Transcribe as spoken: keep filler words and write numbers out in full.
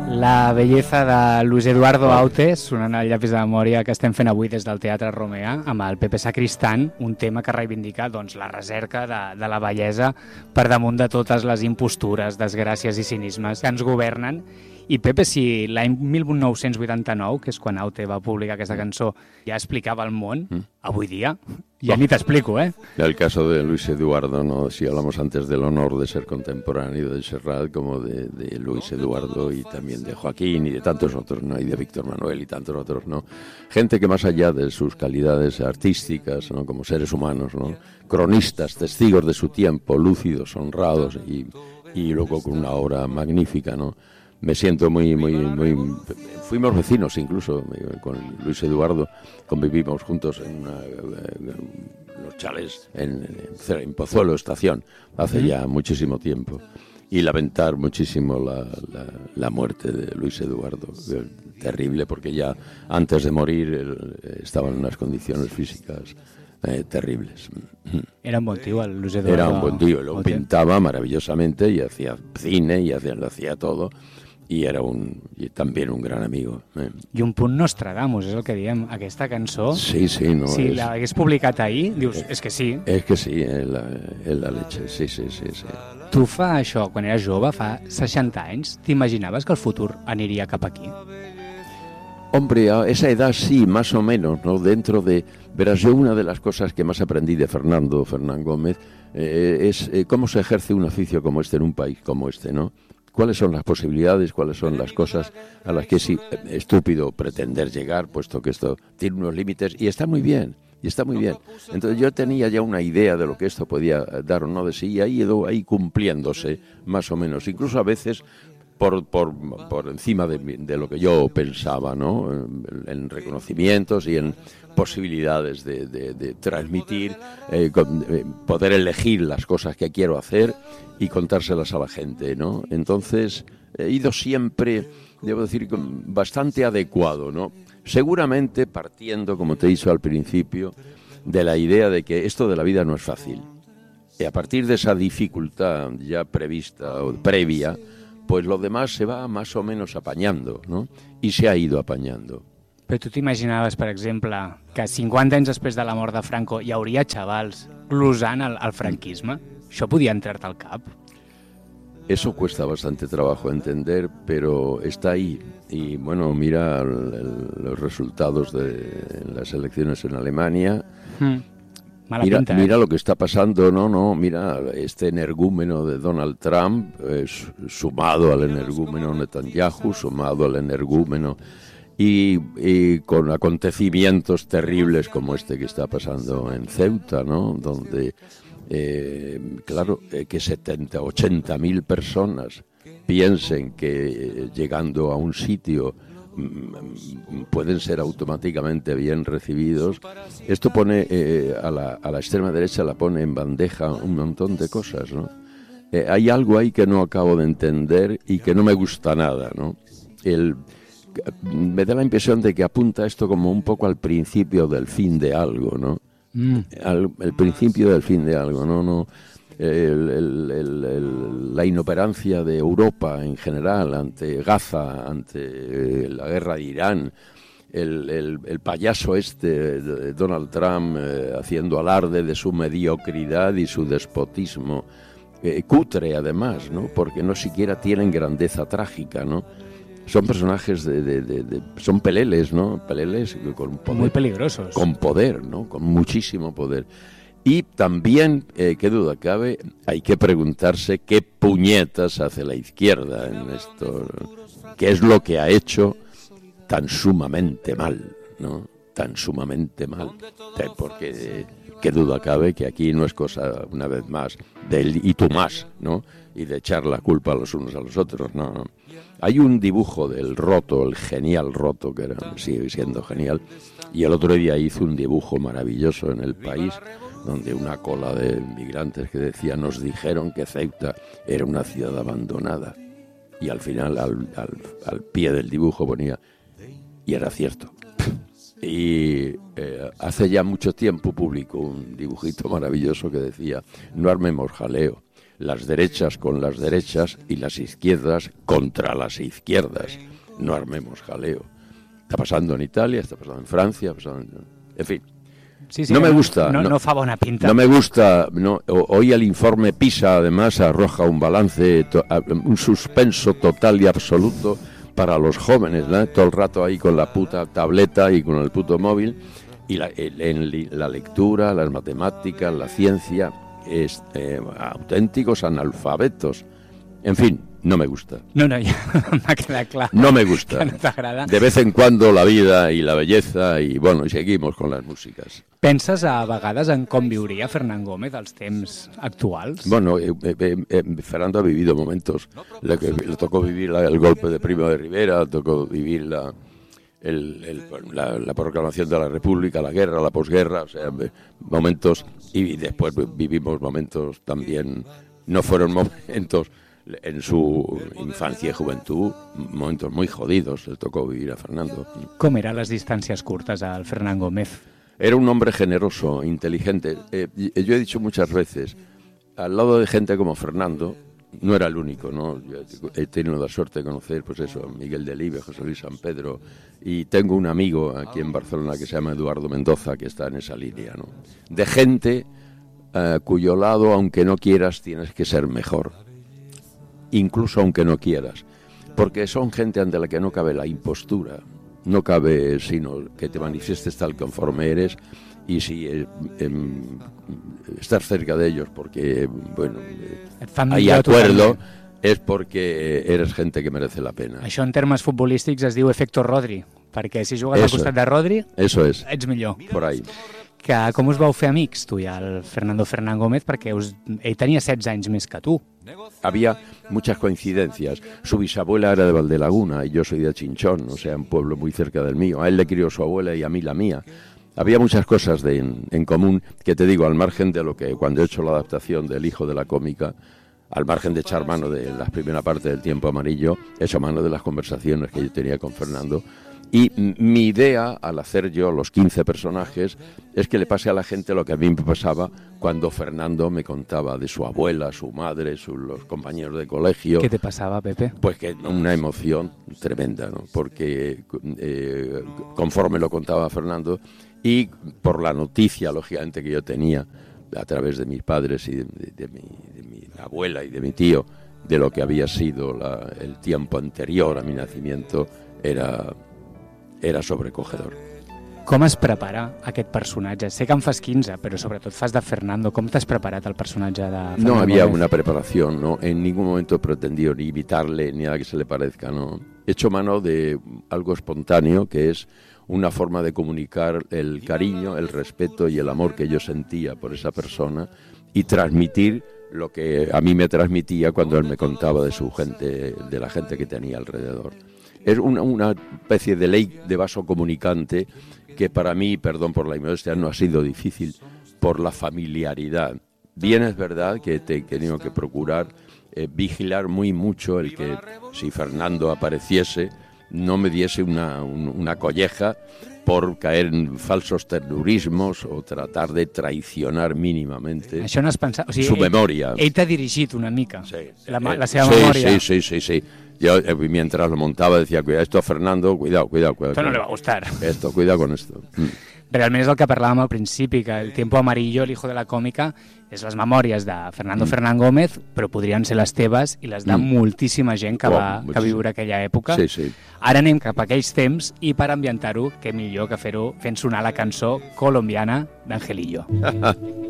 La bellesa de Luis Eduardo Aute, sonant el llapis de memòria que estem fent avui des del Teatre Romea, amb el Pepe Sacristán, un tema que reivindica doncs, la recerca de, de la bellesa per damunt de totes les impostures, desgràcies i cinismes que ens governen. I Pepe, si l'any mil nou-cents vuitanta-nou, que és quan Aute va publicar aquesta cançó, ja explicava el món, mm. avui dia ya ni te explico, ¿eh? El caso de Luis Eduardo, ¿no? Si hablamos antes del honor de ser contemporáneo de Serrat, como de, de Luis Eduardo y también de Joaquín y de tantos otros, ¿no? Y de Víctor Manuel y tantos otros, ¿no? Gente que más allá de sus calidades artísticas, ¿no? Como seres humanos, ¿no? Cronistas, testigos de su tiempo, lúcidos, honrados y, y luego con una obra magnífica, ¿no? Me siento muy, muy, muy... Fuimos vecinos incluso con Luis Eduardo, convivimos juntos en una, los chalés en, en Pozuelo Estación, hace ya muchísimo tiempo. Y lamentar muchísimo la, la, la muerte de Luis Eduardo, terrible, porque ya antes de morir él estaba en unas condiciones físicas eh, terribles. Era un buen tío el Luis Eduardo. Era un buen tío, lo pintaba maravillosamente y hacía cine y hacía, lo hacía todo. I era un, i també un gran amigo. Eh. I un punt Nostradamus, és el que diem. Aquesta cançó, sí, sí, no, si és... l'hagués publicat ahir, dius, eh, és que sí. És que sí, és la, és la leche, sí, sí, sí, sí. Tu fa això, quan eres jove, fa seixanta anys, t'imaginaves que el futur aniria cap aquí? Hombre, a esa edad sí, más o menos, ¿no? Dentro de... Verás, yo una de las cosas que más aprendí de Fernando, Fernán Gómez, eh, es eh, cómo se ejerce un oficio como este en un país como este, ¿no? ¿Cuáles son las posibilidades, cuáles son las cosas a las que es estúpido pretender llegar, puesto que esto tiene unos límites y está muy bien, y está muy bien? Entonces yo tenía ya una idea de lo que esto podía dar o no de sí y ha ido ahí cumpliéndose, más o menos, incluso a veces por, por, por encima de, de lo que yo pensaba, ¿no? En, en reconocimientos y en posibilidades de, de, de transmitir, eh, con, eh, poder elegir las cosas que quiero hacer y contárselas a la gente, ¿no? Entonces he ido siempre, debo decir, bastante adecuado, ¿no? Seguramente partiendo, como te he dicho al principio, de la idea de que esto de la vida no es fácil. Y a partir de esa dificultad ya prevista o previa, pues lo demás se va más o menos apañando, ¿no? Y se ha ido apañando. Però tu t'imaginaves, per exemple, que cinquanta anys després de la mort de Franco hi hauria xavals glosant el, el franquisme? Això podia entrar-te al cap? Eso cuesta bastante trabajo entender, pero está ahí. Y bueno, mira el, el, los resultados de las elecciones en Alemania. Hmm. Mala mira, pinta, mira ¿eh? lo que está pasando, no, no, mira este energúmeno de Donald Trump, eh, sumado al energúmeno Netanyahu, sumado al energúmeno... Y, y con acontecimientos terribles como este que está pasando en Ceuta, ¿no? Donde, eh, claro, eh, que setenta, ochenta mil personas piensen que eh, llegando a un sitio mm, pueden ser automáticamente bien recibidos. Esto pone eh, a, la, a la extrema derecha, la pone en bandeja un montón de cosas, ¿no? Eh, hay algo ahí que no acabo de entender y que no me gusta nada, ¿no? El... Me da la impresión de que apunta esto como un poco al principio del fin de algo, ¿no? Mm. Al, el principio del fin de algo, ¿no? no el, el, el, el, la inoperancia de Europa en general ante Gaza, ante eh, la guerra de Irán, el, el, el payaso este de Donald Trump eh, haciendo alarde de su mediocridad y su despotismo, eh, cutre además, ¿no? Porque no siquiera tienen grandeza trágica, ¿no? Son personajes de, de, de, de... Son peleles, ¿no? Peleles con poder. Muy peligrosos. Con poder, ¿no? Con muchísimo poder. Y también, eh, qué duda cabe, hay que preguntarse qué puñetas hace la izquierda en esto. ¿Qué es lo que ha hecho tan sumamente mal, ¿no? Tan sumamente mal. Porque eh, qué duda cabe que aquí no es cosa, una vez más, del y tú más, ¿no? Y de echar la culpa a los unos a los otros, no, no. Hay un dibujo del Roto, el genial Roto, que era, sigue siendo genial, y el otro día hizo un dibujo maravilloso en El País, donde una cola de inmigrantes que decía, nos dijeron que Ceuta era una ciudad abandonada, y al final, al, al, al pie del dibujo ponía, y era cierto. Y eh, hace ya mucho tiempo publicó un dibujito maravilloso que decía, no armemos jaleo. las derechas con las derechas y las izquierdas contra las izquierdas. No armemos jaleo. Está pasando en Italia, está pasando en Francia, está pasando en... en fin. Sí, sí, no me no, gusta. No, no, no fa bona pinta. No me gusta. No, hoy el informe PISA además arroja un balance, to, un suspenso total y absoluto para los jóvenes, ¿no? Todo el rato ahí con la puta tableta y con el puto móvil. Y la, el, en la lectura, las matemáticas, la ciencia, es eh, auténticos analfabetos. En fin, no me gusta. No, no, ja m'ha quedat clar. No me gusta. No t'agrada. De vez en cuando la vida y la belleza y bueno, y seguimos con las músicas. Penses a vegades en com viuria Fernán Gómez als temps actuals? Bueno, eh, eh, eh, Fernando ha vivido momentos. Le, le tocó vivir la, el golpe de Primo de Rivera, le tocó vivir la... El, el, la, la proclamación de la República, la guerra, la posguerra, o sea, momentos, y después vivimos momentos también, no fueron momentos en su infancia y juventud, momentos muy jodidos, le tocó vivir a Fernando. Com eren les distàncies curtes al Fernán Gómez? Era un hombre generoso, inteligente. Eh, yo he dicho muchas veces, al lado de gente como Fernando, no era el único, ¿no? Yo he tenido la suerte de conocer, pues eso, a Miguel Delibes, José Luis San Pedro, y tengo un amigo aquí en Barcelona que se llama Eduardo Mendoza, que está en esa línea, ¿no? De gente uh, cuyo lado, aunque no quieras, tienes que ser mejor, incluso aunque no quieras, porque son gente ante la que no cabe la impostura, no cabe sino que te manifiestes tal conforme eres. Y si eh, eh, estás cerca de ellos porque, bueno, eh, hay acuerdo, és perquè eres gente que merece la pena. Això en termes futbolístics es diu efecto Rodri, perquè si jugues Eso, al costat de Rodri, eso es. ets millor. Por ahí. Que, com us vau fer amics, tu i el Fernando Fernán Gómez, perquè us, ell tenia setze anys més que tu. Había muchas coincidencias. Su bisabuela era de Valdelaguna y yo soy de Chinchón, o sea, un pueblo muy cerca del mío. A él le crió su abuela y a mí la mía. Había muchas cosas de, en, en común, que te digo, al margen de lo que cuando he hecho la adaptación del Hijo de la Cómica, al margen de echar mano de la primera parte del Tiempo Amarillo, he hecho mano de las conversaciones que yo tenía con Fernando. Y mi idea, al hacer yo los quince personajes, es que le pase a la gente lo que a mí me pasaba cuando Fernando me contaba de su abuela, su madre, su, los compañeros de colegio. ¿Qué te pasaba, Pepe? Pues que una emoción tremenda, ¿no? Porque eh, conforme lo contaba Fernando, y por la noticia, lógicamente, que yo tenía a través de mis padres y de, de, de, mi, de mi abuela y de mi tío, de lo que había sido la, el tiempo anterior a mi nacimiento, era, era sobrecogedor. Com es prepara aquest personatge? Sé que en fas quinze, però sobretot fas de Fernando. Com t'has preparat el personatge de Fernando No había Gómez? una preparación, ¿no? En ningún momento he pretendido ni imitarle ni nada que se le parezca, ¿no? He hecho mano de algo espontáneo, que es una forma de comunicar el cariño, el respeto y el amor que yo sentía por esa persona y transmitir lo que a mí me transmitía cuando él me contaba de su gente, de la gente que tenía alrededor. Es una, una especie de ley de vaso comunicante que para mí, perdón por la inmodestia, no ha sido difícil por la familiaridad. Bien es verdad que he tenido que procurar eh, vigilar muy mucho el que si Fernando apareciese no me diese una, un, una colleja por caer en falsos terrorismos o tratar de traicionar mínimamente Això no has pensat... O sigui, su ell, memoria. Ell t'ha dirigit una mica, Sí. la, Eh, la seva sí, memòria. Sí, sí, sí, sí. Yo eh, mientras lo montaba decía, cuidado, esto Fernando, cuidado, cuidado, cuidado. Esto no le va a gustar. Esto, cuidado con esto. Mm. Realment és el que parlàvem al principi, que el Tiempo Amarillo, el Hijo de la Cómica, és les memòries de Fernando mm. Fernán Gómez, però podrien ser les teves i les de Mm. moltíssima gent que, Oh, va, que moltíssim. viure aquella època. Sí, sí. Ara anem cap a aquells temps i per ambientar-ho, què millor que fer-ho fent sonar la cançó colombiana d'Angelillo.